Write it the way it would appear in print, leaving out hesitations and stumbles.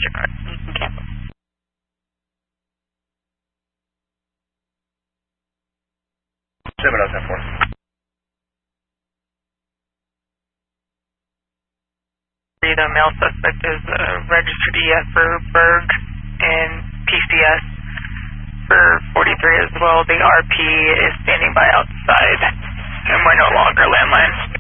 MasterCard. You can cancel. The male suspect is registered EF for Berg and PCS for 43 as well. The RP is standing by outside, and we're no longer landline.